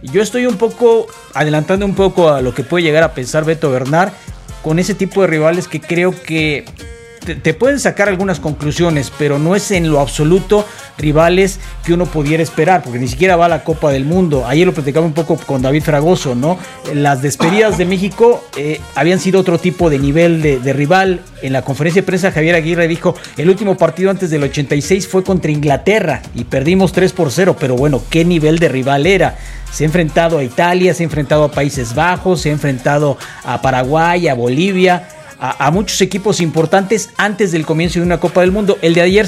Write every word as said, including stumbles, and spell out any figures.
Yo estoy un poco, adelantando un poco a lo que puede llegar a pensar Beto Bernard, con ese tipo de rivales que creo que te, te pueden sacar algunas conclusiones, pero no es en lo absoluto rivales que uno pudiera esperar, porque ni siquiera va a la Copa del Mundo. Ayer lo platicaba un poco con David Fragoso, ¿no? Las despedidas de México eh, habían sido otro tipo de nivel de, de rival. En la conferencia de prensa Javier Aguirre dijo, el último partido antes del ochenta y seis fue contra Inglaterra y perdimos tres por cero, pero bueno, ¿qué nivel de rival era? Se ha enfrentado a Italia, se ha enfrentado a Países Bajos, se ha enfrentado a Paraguay, a Bolivia, a, a muchos equipos importantes antes del comienzo de una Copa del Mundo. El de ayer